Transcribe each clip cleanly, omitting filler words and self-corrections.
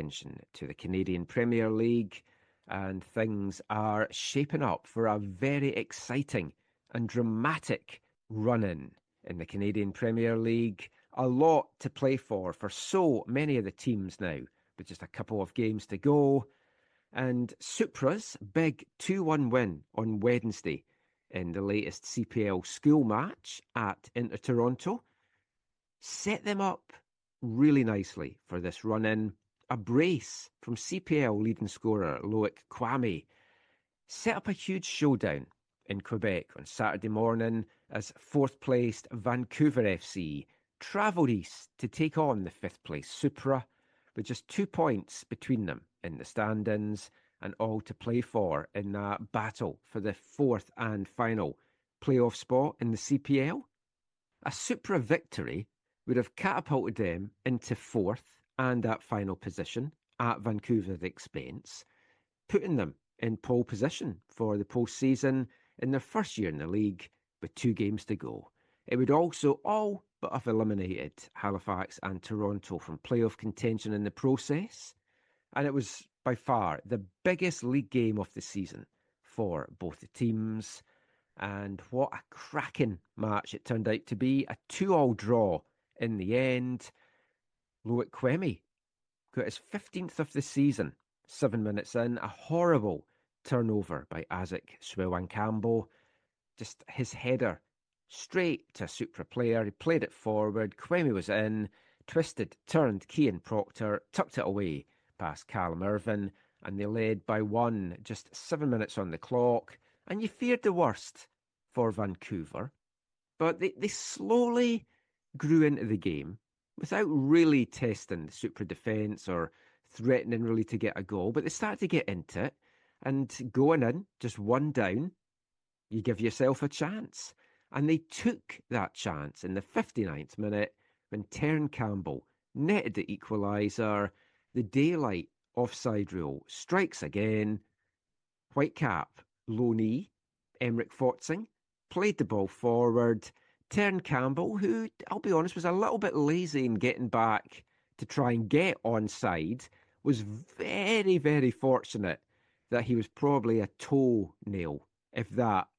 attention to the Canadian Premier League, and things are shaping up for a very exciting and dramatic run-in the Canadian Premier League. A lot to play for so many of the teams now, with just a couple of games to go. And Supra's big 2-1 win on Wednesday in the latest CPL school match at Inter Toronto set them up really nicely for this run-in. A brace from CPL leading scorer Loic Kwame set up a huge showdown in Quebec on Saturday morning as fourth-placed Vancouver FC travelled east to take on the fifth-place Supra, with just 2 points between them in the standings and all to play for in that battle for the fourth and final playoff spot in the CPL. A Supra victory would have catapulted them into fourth and that final position at Vancouver's expense, putting them in pole position for the postseason in their first year in the league with 2 games to go. It would also all but have eliminated Halifax and Toronto from playoff contention in the process, and it was by far the biggest league game of the season for both the teams. And what a cracking match it turned out to be. A 2-2 draw in the end. Loic Kwame got his 15th of the season, 7 minutes in. A horrible turnover by Isaac Swiwankambo. Just his header straight to a Supra player. He played it forward. Kwame was in, twisted, turned Cian Proctor, tucked it away past Callum Irvin, and they led by 1, just 7 minutes on the clock. And you feared the worst for Vancouver. But they slowly grew into the game without really testing the Supra defence or threatening really to get a goal. But they started to get into it, and going in, just 1 down, you give yourself a chance. And they took that chance in the 59th minute when Tern Campbell netted the equaliser. The daylight offside rule strikes again. Whitecap, low knee, Emmerich Fortzing played the ball forward. Tern Campbell, who, I'll be honest, was a little bit lazy in getting back to try and get onside, was very, very fortunate that he was probably a toenail, if that,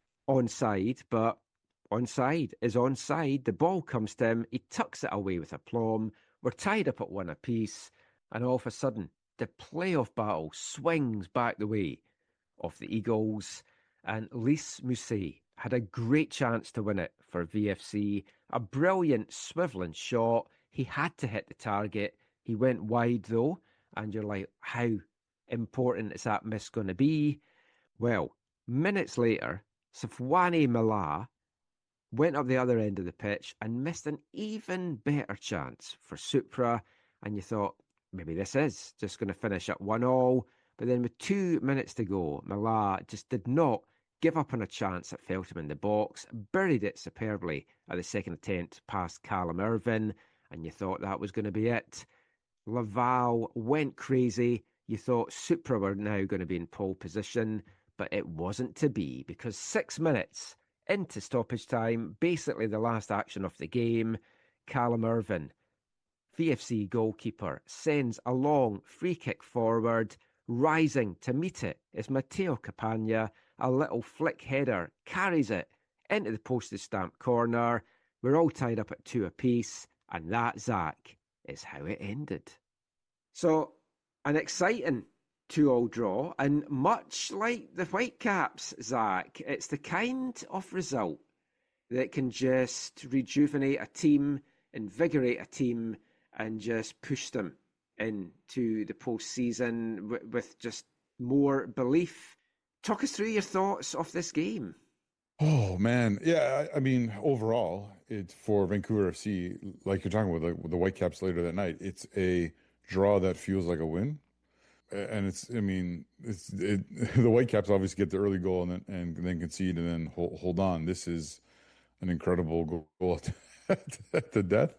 onside. But onside is onside. The ball comes to him. He tucks it away with aplomb. We're tied up at 1 apiece. And all of a sudden, the playoff battle swings back the way of the Eagles. And Lys Mousset had a great chance to win it for VFC. A brilliant swivelling shot. He had to hit the target. He went wide though. And you're like, how important is that miss going to be? Well, minutes later, Safwani Mala went up the other end of the pitch and missed an even better chance for Supra. And you thought, maybe this is just going to finish at 1-1. But then with 2 minutes to go, Mala just did not give up on a chance that fell to him in the box, buried it superbly at the second attempt past Callum Irvin, and you thought that was going to be it. Laval went crazy. You thought Supra were now going to be in pole position, but it wasn't to be, because 6 minutes into stoppage time, basically the last action of the game, Callum Irvin, VFC goalkeeper, sends a long free kick forward. Rising to meet it is Matteo Capagna. A little flick header carries it into the postage stamp corner. We're all tied up at 2 apiece, and that, Zach, is how it ended. So, an exciting 2-2 draw, and much like the Whitecaps, Zach, it's the kind of result that can just rejuvenate a team, invigorate a team, and just push them into the postseason with just more belief. Talk us through your thoughts of this game. Oh, man. Yeah, I mean, overall, it's for Vancouver FC, like you're talking about the Whitecaps later that night, it's a draw that feels like a win. And the Whitecaps obviously get the early goal and then concede and then hold on. This is an incredible goal to death.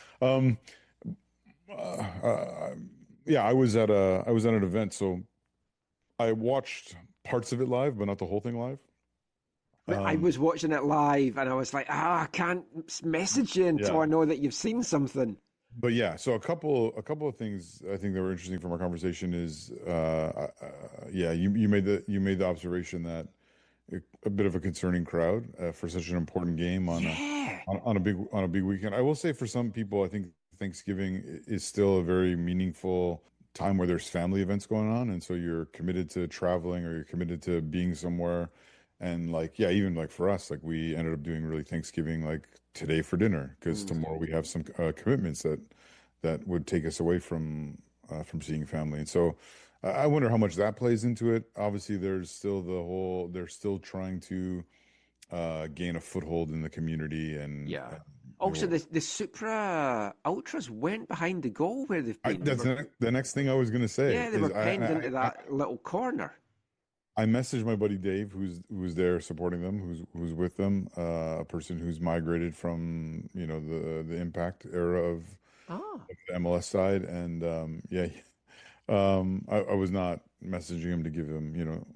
Yeah, I was at an event, so I watched parts of it live, but not the whole thing live. I was watching it live, and I was like, I can't message you until I know that you've seen something. But yeah, so a couple of things I think that were interesting from our conversation is yeah, you made the observation that a bit of a concerning crowd for such an important game on a Yeah. on a big weekend. I will say for some people, I think Thanksgiving is still a very meaningful time where there's family events going on, and so you're committed to traveling or you're committed to being somewhere. And like, yeah, even like for us, like we ended up doing really Thanksgiving like today for dinner because Mm. tomorrow we have some commitments that would take us away from seeing family. And so I wonder how much that plays into it. Obviously, they're still trying to gain a foothold in the community Yeah. you Also, know, the Supra Ultras went behind the goal where they've been. They that's were, the next thing I was going to say yeah, they is were penned into that little corner. I messaged my buddy Dave, who's there supporting them, who's with them, a person who's migrated from the Impact era of Ah, the MLS side, and yeah, I was not messaging him to give him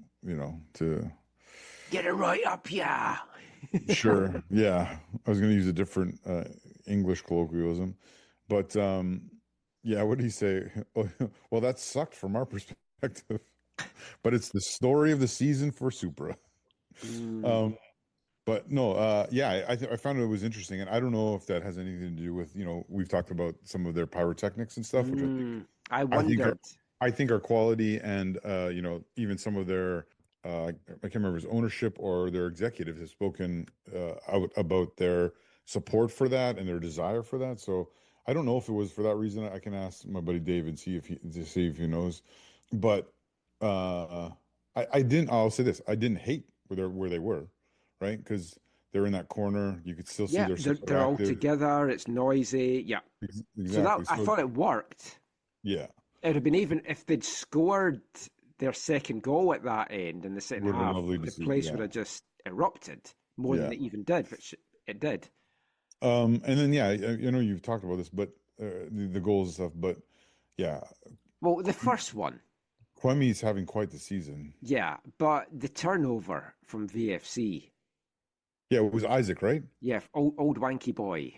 to get it right up, yeah. sure, yeah, I was going to use a different English colloquialism, but yeah, what did he say? Well, that sucked from our perspective, but it's the story of the season for Supra. Mm, Um, But no, yeah, I found it was interesting, and I don't know if that has anything to do with, we've talked about some of their pyrotechnics and stuff, which I I think are wondered. I think are quality, and even some of their I can't remember his ownership or their executives have spoken out about their support for that and their desire for that. So I don't know if it was for that reason. I can ask my buddy Dave and see if he knows, but uh, I didn't. I'll say this: I didn't hate where they were, right? Because they're in that corner. You could still see Yeah, they're they're somewhat all active. together. It's noisy. Yeah. So that Exactly. I So thought it worked. yeah, It would have been even if they'd scored their second goal at that end in the it second would have been half, lovely to the see. place would Yeah, have just erupted more than yeah. it even did, which it did. And then yeah, you've talked about this, but the goals and stuff. But yeah, Well, the first one, Kwemi's having quite the season. yeah, but the turnover from VFC, Yeah, it was Isaac, right? yeah, old wanky boy.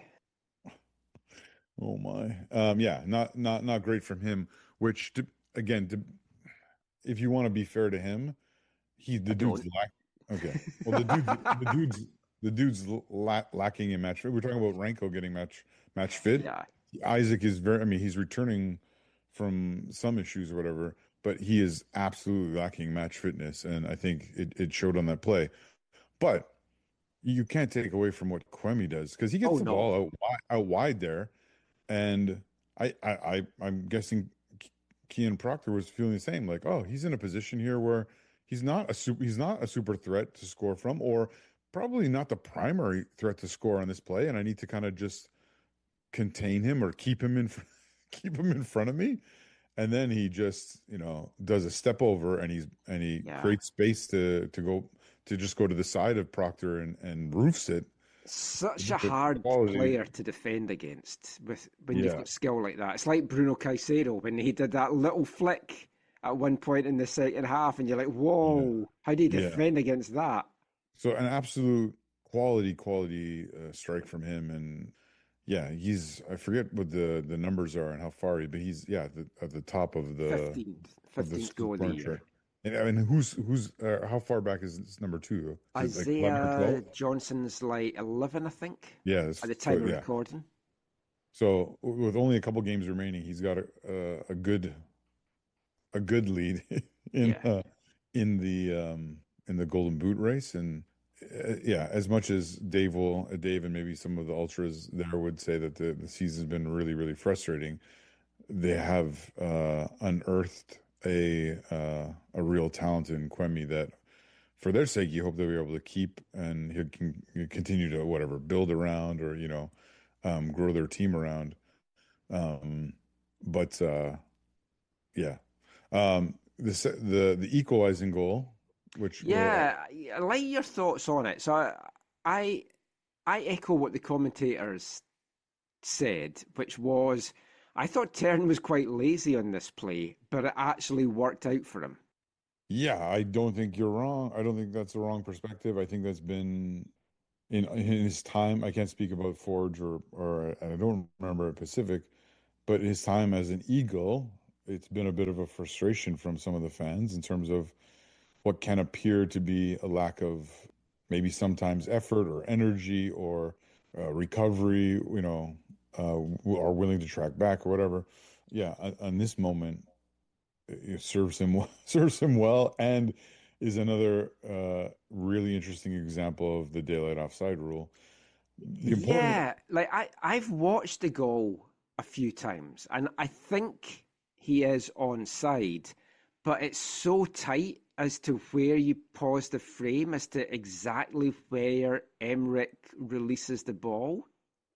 Oh my. Yeah, not great from him. Which again, if you want to be fair to him, I the dude's don't. lack. Okay, well the dude's lacking in match fit. We're talking about Ranko getting match fit. Yeah, Isaac is very. I mean, he's returning from some issues or whatever, but he is absolutely lacking match fitness, and I think it showed on that play. But you can't take away from what Kwemi does because he gets oh the no. ball out wide there, and I'm guessing Kean Proctor was feeling the same. Like, oh, he's in a position here where he's not a super threat to score from, or probably not the primary threat to score on this play, and I need to kind of just contain him or keep him in front of me. And then he just, does a step over and he Yeah. creates space to just go to the side of Proctor and roofs it. Such a Just a hard quality. player to defend against with when you've Yeah. got skill like that. It's like Bruno Caicedo when he did that little flick at one point in the second half, and you're like, Yeah. "Whoa, how do you Yeah. defend against that?" So an absolute quality strike from him, and yeah, I forget what the numbers are and how far but he's yeah at the top of the 15th, of the 15th goal of the scoring year. chart. And I mean, who's how far back is this number two though? Is it like 11 or Isaiah 12? Johnson's like 11, I think, Yeah, at the so time of yeah. recording. So with only a couple games remaining, he's got a good lead in Yeah. in the Golden Boot race, and yeah, as much as Dave and maybe some of the ultras there would say that the season's been really frustrating, they have unearthed a real talent in Quemi that, for their sake, you hope they'll be able to keep and he can continue to whatever build around or grow their team around. Um, but yeah. The equalizing goal, which Yeah, I like your thoughts on it. So I, I echo what the commentators said, which was, I thought Tern was quite lazy on this play, but it actually worked out for him. yeah, I don't think you're wrong. I don't think that's the wrong perspective. I think that's been in his time. I can't speak about Forge or I don't remember at Pacific, but his time as an Eagle, it's been a bit of a frustration from some of the fans in terms of what can appear to be a lack of maybe sometimes effort or energy or recovery, are willing to track back or whatever. Yeah, on this moment, it serves him serves him well, and is another really interesting example of the daylight offside rule. The important, Yeah, like I've watched the goal a few times, and I think he is onside, but it's so tight as to where you pause the frame as to exactly where Emmerich releases the ball.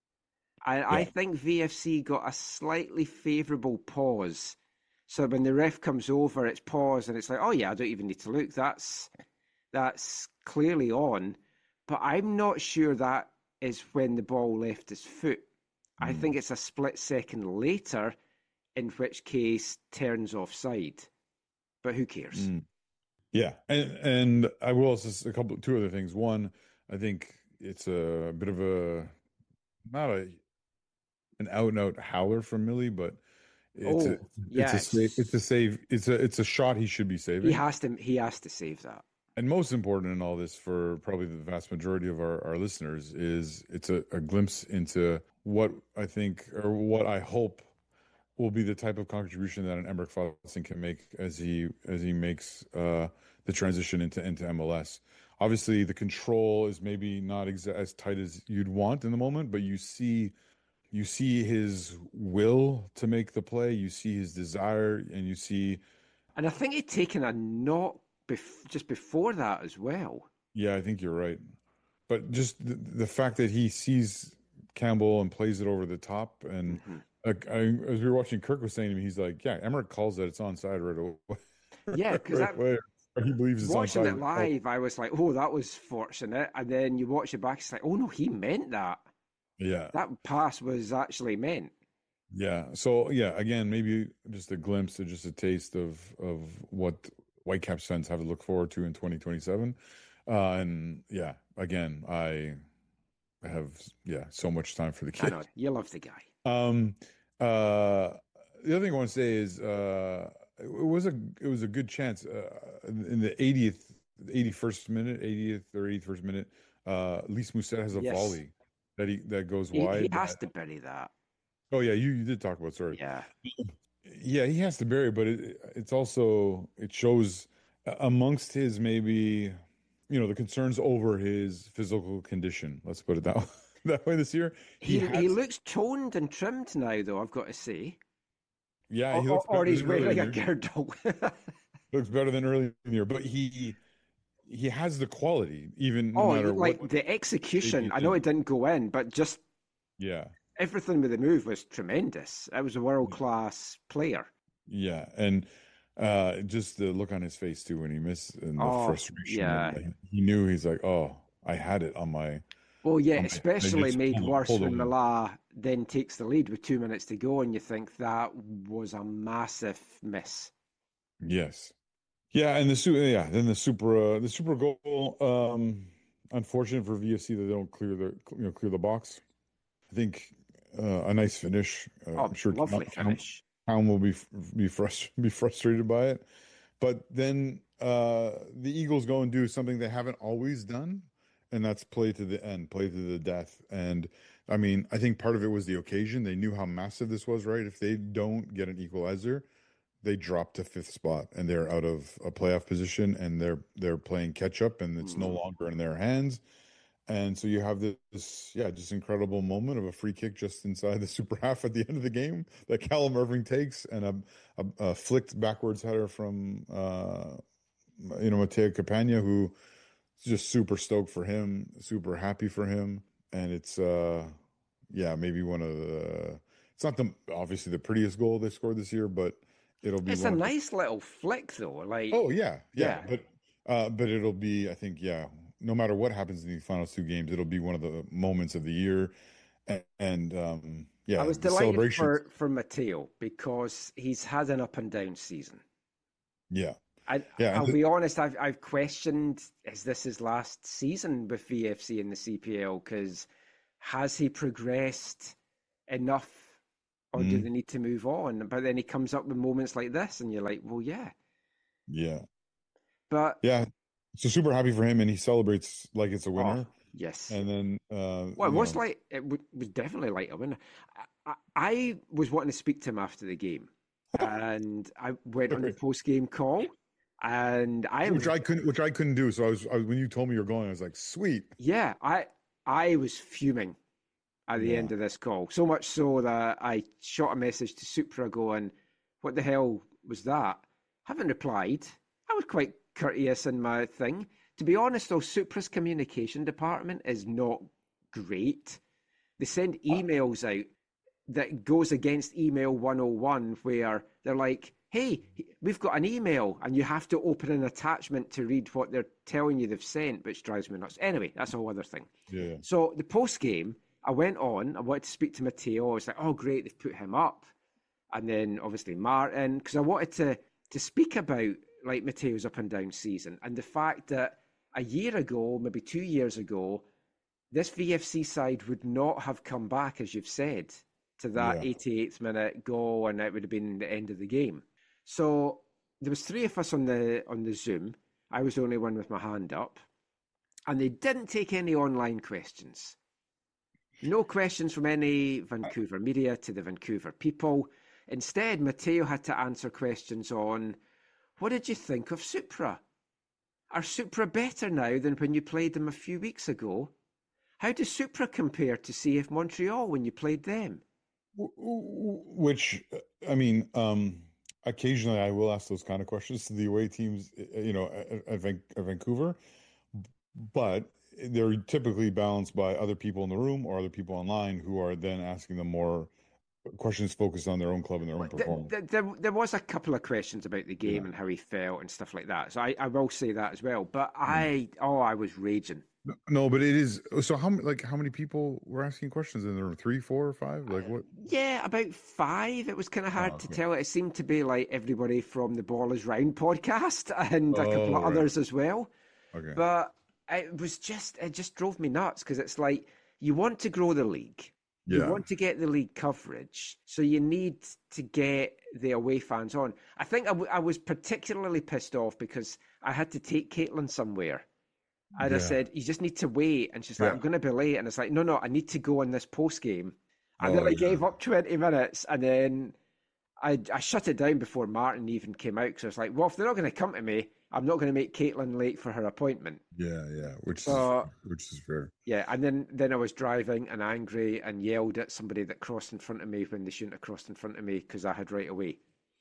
I yeah, think VFC got a slightly favourable pause. So when the ref comes over, it's pause, and it's like, oh yeah, I don't even need to look. That's clearly on, but I'm not sure that is when the ball left his foot. I mm, think it's a split second later, in which case turns offside. But who cares? mm. Yeah, and I will also two other things. One, I think it's a bit of a not an out and out howler from Millie, but it's a Oh, yeah, it's a shot he should be he saving. has to he has to save that. And most important in all this for probably the vast majority of our listeners is it's a glimpse into what I think or what I hope will be the type of contribution that an Emmerich Faustin can make as he makes the transition into MLS. Obviously, the control is maybe not as tight as you'd want in the moment, but you see his will to make the play, you see his desire, and you see, And I think he'd taken a knock just before that as well. yeah, I think you're right. But just the fact that he sees Campbell and plays it over the top, and Hmm. as we were watching, Kirk was saying to me, he's like, "Yeah, Emmerich calls that it's onside right away, Yeah, because right that away. Or he believes it's watching it onside." Oh, live, I was like, "Oh, that was fortunate." And then you watch it back, it's like, "Oh no, he meant that. yeah, That pass was actually meant." yeah. So yeah, again, maybe just a glimpse or just a taste of what Whitecaps fans have to look forward to in 2027. And yeah, again, I have so much time for the I kid. know you love the guy. Um, the other thing I want to say is it was a good chance in the 81st minute, 80th or 81st minute. Lys Mousset has a Yes, volley that goes he wide. has to bury that. Oh yeah, you did talk about, sorry. Yeah, Yeah, he has to bury, but it's also it shows amongst his maybe the concerns over his physical condition. Let's put it that way, that way this year. He he has looks toned and trimmed now, though. I've got to say, Yeah, he looks or better he's than earlier in wearing the a year. girdle. Looks better than earlier in the year, but he has the quality, even no Oh, matter like what the shape execution. he's I know it in. didn't go in, but just Yeah, everything with the move was tremendous. It was a world class player. yeah, and just the look on his face too when he missed and the Oh, frustration and yeah. he knew he's like, oh, I had it Well, yeah, on my. They especially just made worse pulled when away. Mala then takes the lead with 2 minutes to go, and you think that was a massive miss. Yes, yeah, and then the super goal. Unfortunate for VFC that they don't clear the box. I think a nice finish. I'm Oh, sure lovely finish. Town will be frustrated by it. But then the Eagles go and do something they haven't always done, and that's play to the end, play to the death. And I mean, I think part of it was the occasion. They knew how massive this was, right? If they don't get an equalizer, they drop to fifth spot and they're out of a playoff position, and they're playing catch up, and it's no Mhm. longer in their hands. And so you have this, just incredible moment of a free kick just inside the super half at the end of the game that Callum Irving takes, and a flicked backwards header from Mateo Capagna, who is just super stoked for him, super happy for him, and it's maybe one of the it's not the obviously the prettiest goal they scored this year, but it'll be It's a one of the nice little flick, though. Like, oh yeah, yeah, but it'll be, I think, no matter what happens in the final two games, it'll be one of the moments of the year, and I was the delighted celebrations. for Matteo because he's had an up and down season. Yeah, I, yeah, I'll be honest, I've questioned, is this his last season with VFC in the CPL? Because has he progressed enough or do they need to move on? But then he comes up with moments like this, and you're like, well, yeah. Yeah. But Yeah. So super happy for him, and he celebrates like it's a winner. Yes. And then, well, it was like it was definitely like a winner. I was wanting to speak to him after the game, and I went on the post-game call, and which I couldn't do. So I was when you told me you're going, I was like, sweet. Yeah, I was fuming at the end of this call, so much so that I shot a message to Supra going, "What the hell was that?" Haven't replied. I was quite courteous in my thing. To be honest, though, Supra's communication department is not great. They send emails out that goes against email 101, where they're like, hey, we've got an email, and you have to open an attachment to read what they're telling you they've sent, which drives me nuts. Anyway, that's a whole other thing. Yeah. So the post-game, I went on, I wanted to speak to Matteo. I was like, oh, great, they've put him up. And then, obviously, Martin, because I wanted to speak about, like, Matteo's up and down season, and the fact that a year ago, maybe 2 years ago, this VFC side would not have come back, as you've said, to that 88th minute goal, and it would have been the end of the game. So there was 3 of us on the Zoom. I was the only one with my hand up, and they didn't take any online questions. No questions from any Vancouver media to the Vancouver people. Instead, Matteo had to answer questions on, what did you think of Supra? Are Supra better now than when you played them a few weeks ago? How does Supra compare to CF Montreal when you played them? Which, I mean, occasionally I will ask those kind of questions to the away teams, at Vancouver, but they're typically balanced by other people in the room or other people online who are then asking them more questions focused on their own club and their own performance. There was a couple of questions about the game and how he felt and stuff like that. So I will say that as well. But I was raging. No, but it is. So how many people were asking questions in the room? 3, 4, 5? Like what? Yeah, about 5. It was kind of hard to tell. It seemed to be like everybody from the Ball is Round podcast and a couple of others as well. Okay. But it just drove me nuts, because it's like, you want to grow the league. You want to get the league coverage, so you need to get the away fans on. I think I was particularly pissed off because I had to take Caitlin somewhere. And I said, you just need to wait. And she's like, I'm going to be late. And it's like, no, I need to go on this post game. And then I gave up 20 minutes, and then I shut it down before Martin even came out, because I was like, well, if they're not going to come to me, I'm not going to make Caitlin late for her appointment. Yeah, which is fair. Yeah, and then I was driving and angry and yelled at somebody that crossed in front of me when they shouldn't have crossed in front of me, because I had right away.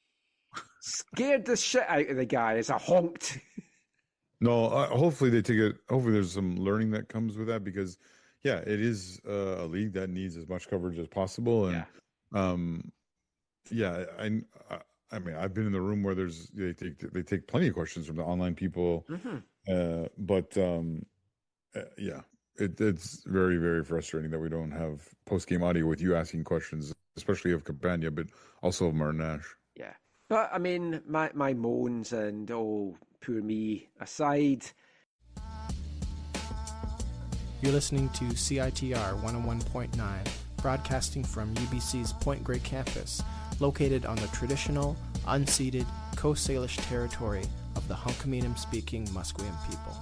Scared the shit out of the guy as I honked. No, hopefully they take it. Hopefully there's some learning that comes with that, because, it is a league that needs as much coverage as possible. And I mean, I've been in the room where they take plenty of questions from the online people, it's very, very frustrating that we don't have post game audio with you asking questions, especially of Campagna, but also of Martin Nash. Yeah, but I mean, my moans and poor me aside. You're listening to CITR 101.9, broadcasting from UBC's Point Grey campus, located on the traditional, unceded Coast Salish territory of the Hunkaminam-speaking Musqueam people.